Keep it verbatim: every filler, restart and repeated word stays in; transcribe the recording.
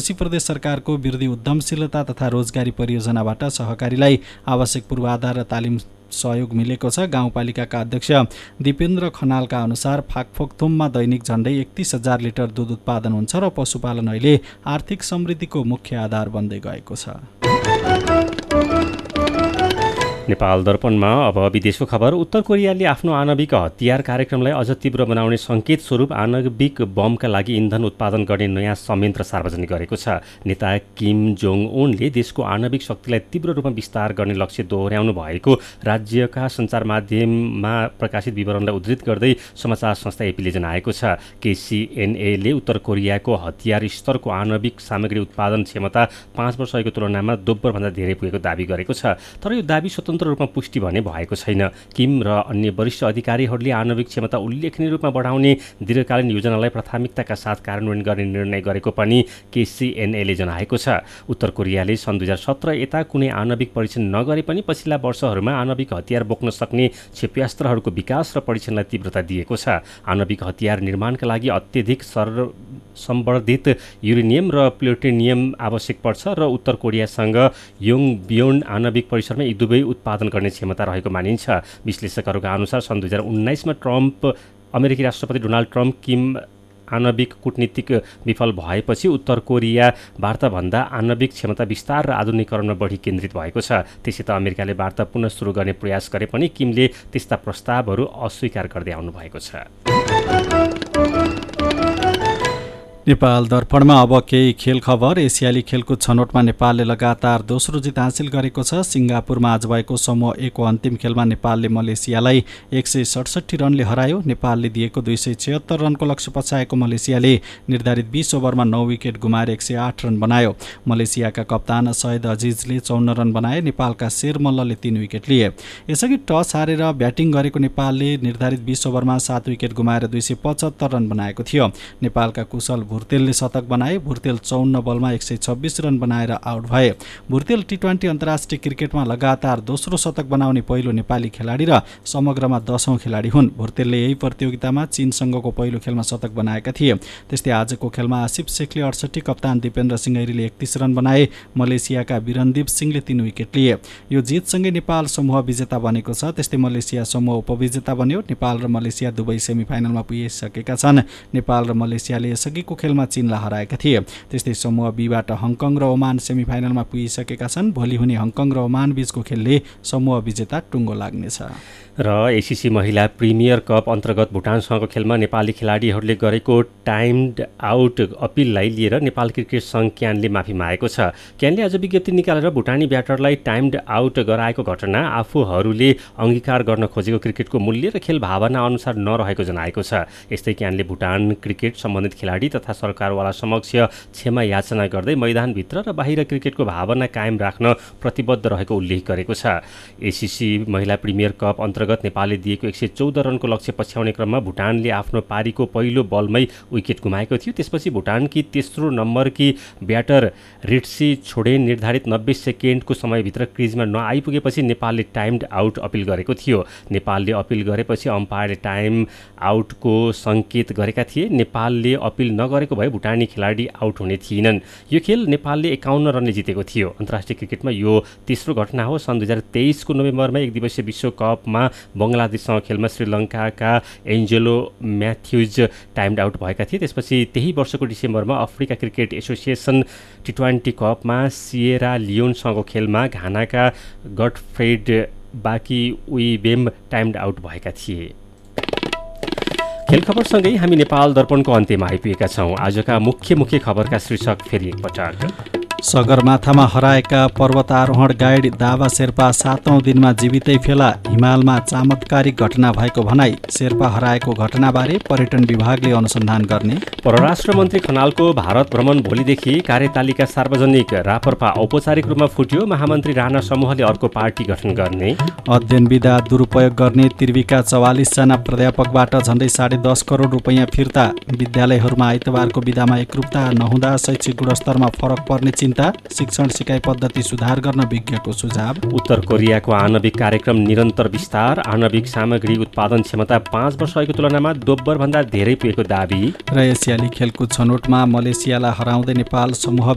कोशी प्रदेश सरकारको वृद्धि उद्यमशीलता तथा रोजगारी परियोजनाबाट सहकारीलाई आवश्यक पूर्वाधार र तालिम सहयोग मिलेको छ। गाउँपालिकाका अध्यक्ष दिपेन्द्र खनालका अनुसार फाकफोकथुममा दैनिक झण्डै एकतीस हजार लिटर दुध उत्पादन हुन्छ र पशुपालन अहिले आर्थिक समृद्धिको मुख्य आधार बन्दै गएको छ। नेपाल दर्पणमा अब विदेशको खबर। उत्तर कोरियाले आफ्नो आणविक हतियार कार्यक्रमलाई अझ तीव्र बनाउने सङ्केत स्वरूप आणविक बमका लागि इन्धन उत्पादन गर्ने नयाँ संयन्त्र सार्वजनिक गरेको छ। नेता किम जोङ उनले देशको आणविक शक्तिलाई तीव्र रूपमा विस्तार गर्ने लक्ष्य दोहोर्याउनु भएको राज्यका सञ्चार माध्यममा प्रकाशित विवरणलाई उद्धृत गर्दै समाचार संस्था एपीले जनाएको छ। केसीएनएले उत्तर कोरियाको हतियार स्तरको आणविक सामग्री उत्पादन क्षमता पाँच वर्षको तुलनामा दोब्बरभन्दा धेरै पुगेको दावी गरेको छ। तर यो दावी स्वतन्त्र रूपमा पुष्टि भने भएको छैन। किम र अन्य वरिष्ठ अधिकारीहरूले आणविक क्षमता उल्लेखनीय रूपमा बढाउने दीर्घकालीन योजनालाई प्राथमिकताका साथ कार्यान्वयन गर्ने निर्णय गरेको पनि केसीएनएले जनाएको छ। उत्तर कोरियाले सन् दुई हजार सत्र यता कुनै आणविक परीक्षण नगरे पनि पछिल्ला वर्षहरूमा आणविक हतियार बोक्न सक्ने क्षेप्यास्त्रहरूको विकास र परीक्षणलाई तीव्रता दिएको छ। आणविक हतियार निर्माणका लागि अत्यधिक सर सम्वर्धित युरेनियम र प्लुटोनियम आवश्यक पर्छ र उत्तर कोरियासँग योङबियोन आणविक परिसरमा यी दुवै उत्पादन गर्ने क्षमता रहेको मानिन्छ। विश्लेषकहरूका अनुसार सन् दुई हजार उन्नाइसमा ट्रम्प अमेरिकी राष्ट्रपति डोनाल्ड ट्रम्प किम आणविक कूटनीतिक विफल भएपछि उत्तर कोरिया वार्ताभन्दा आणविक क्षमता विस्तार र आधुनिकीकरणमा बढी केन्द्रित भएको छ। त्यसै त अमेरिकाले वार्ता पुनः सुरु गर्ने प्रयास गरे पनि किमले त्यस्ता प्रस्तावहरू अस्वीकार गर्दै आउनु भएको छ। नेपाल दर्पणमा अब केही खेल खबर। एसियाली खेलकुद छनौटमा नेपालले लगातार दोस्रो जित हासिल गरेको छ। सिङ्गापुरमा आज भएको समूह एकको अन्तिम खेलमा नेपालले मलेसियालाई एक सय सडसठी रनले हरायो। नेपालले दिएको दुई सय छिहत्तर रनको लक्ष्य पछाएको मलेसियाले निर्धारित बीस ओभरमा नौ विकेट गुमाएर एक सय आठ रन बनायो। मलेसियाका कप्तान सयद अजिजले चौन्न रन बनाए। नेपालका शेर मल्लले तीन विकेट लिए। यसअघि टस हारेर ब्याटिङ गरेको नेपालले निर्धारित बीस ओभरमा सात विकेट गुमाएर दुई सय पचहत्तर रन बनाएको थियो। नेपालका कुशल भुर्तेलले शतक बनाए। भुर्तेल चौन्न बलमा एक सय छब्बिस रन बनाएर आउट भए। भुर्तेल टी ट्वेन्टी अन्तर्राष्ट्रिय क्रिकेटमा लगातार दोस्रो शतक बनाउने पहिलो नेपाली खेलाडी र समग्रमा दशौं खेलाडी हुन्। भुर्तेलले यही प्रतियोगितामा चीनसँगको पहिलो खेलमा शतक बनाएका थिए। त्यस्तै आजको खेलमा आसिफ शेखले अडसठी, कप्तान दिपेन्द्र सिंह ऐरीले एकतीस रन बनाए। मलेसियाका बिरनदीप सिंहले तीन विकेट लिए। यो जितसँगै नेपाल समूह विजेता बनेको छ। त्यस्तै मलेसिया समूह उपविजेता बन्यो। नेपाल र मलेसिया दुवै सेमिफाइनलमा पुगिसकेका छन्। नेपाल र मलेसियाले यसअघिको खेलमा चीनलाई हराएका थिए। त्यस्तै समूह बीबाट हङकङ र ओमान सेमिफाइनलमा पुगिसकेका छन्। भोलि हुने हङकङ र ओमान बीचको खेलले समूह विजेता टुङ्गो लाग्नेछ। र एसिसी महिला प्रिमियर कप अन्तर्गत भुटानसँगको खेलमा नेपाली खेलाडीहरूले गरेको टाइम्ड आउट अपिललाई लिएर नेपाल क्रिकेट सङ्घ क्यानले माफी मागेको छ। क्यानले आज विज्ञप्ति निकालेर भुटानी ब्याटरलाई टाइम्ड आउट गराएको घटना आफूहरूले अङ्गीकार गर्न खोजेको क्रिकेटको मूल्य र खेल भावना अनुसार नरहेको जनाएको छ। यस्तै क्यानले भुटान क्रिकेट सम्बन्धित खेलाडी तथा सरकारवाला समक्ष क्षमा याचना गर्दै मैदानभित्र र बाहिर क्रिकेटको भावना कायम राख्न प्रतिबद्ध रहेको उल्लेख गरेको छ। एसिसी महिला प्रिमियर कप अन्तर्गत नेपालले दिएको एक सय चौध रनको लक्ष्य पछ्याउने क्रममा भुटानले आफ्नो पारीको पहिलो बलमै विकेट गुमाएको थियो। त्यसपछि भुटानकी तेस्रो नम्बरकी ब्याटर रिट्सी छोडेन निर्धारित नब्बे सेकेन्डको समयभित्र क्रिजमा नआइपुगेपछि नेपालले टाइम्ड आउट अपिल गरेको थियो। नेपालले अपिल गरेपछि अम्पायरले टाइम आउटको सङ्केत गरेका थिए। नेपालले अपिल नगरेको भए भुटानी खेलाडी आउट हुने थिएनन्। यो खेल नेपालले एकाउन्न रनले जितेको थियो। अन्तर्राष्ट्रिय क्रिकेटमा यो तेस्रो घटना हो। सन् दुई हजार तेइसको नोभेम्बरमा एक दिवसीय विश्वकपमा बङ्गलादेशसँग खेलमा श्रीलङ्काका एन्जेलो म्याथ्युज टाइम्ड आउट भएका थिए। त्यसपछि त्यही वर्षको डिसेम्बरमा Africa cricket association T twenty कपमा सिएरा लियोनसँगको खेलमा घानाका गडफ्रेड बाकी उइबेम टाइम्ड आउट भएका थिए। खेल खबरसँगै हामी नेपाल दर्पणको अन्त्यमा आइपुगेका छौँ। आजका मुख्य मुख्य खबरका शीर्षक फेरि एकपटक। सगरमाथामा हराएका पर्वतारोहण गाइड दावा शेर्पा सातौं दिनमा जीवितै फेला। हिमालमा चमत्कारिक घटना भएको भनाई। शेर्पा हराएको घटनाबारे पर्यटन विभागले अनुसन्धान गर्ने। परराष्ट्र मन्त्री खनालको भारत भ्रमण भोलिदेखि कार्यतालिका सार्वजनिक। रापरपा औपचारिक रूपमा फुट्यो। महामन्त्री राणा समूहले अर्को पार्टी गठन गर्ने। अध्ययन विधा दुरुपयोग गर्ने त्रिविका चौवालिसजना प्राध्यापकबाट झण्डै साढे दस करोड रुपियाँ फिर्ता। विद्यालयहरूमा आइतबारको विधामा एकरूपता नहुँदा शैक्षिक गुणस्तरमा फरक पर्ने चिन्ता। शिक्षण सिकाइ पद्धति सुधार गर्न विज्ञको सुझाव। उत्तर कोरियाको आणविक कार्यक्रम निरन्तर विस्तार। आणविक सामग्री उत्पादन क्षमता पाँच वर्ष अघिको तुलनामा दोब्बरभन्दा धेरै पुगेको दावी। र एसियाली खेलकुद छनौटमा मलेसियालाई हराउँदै नेपाल समूह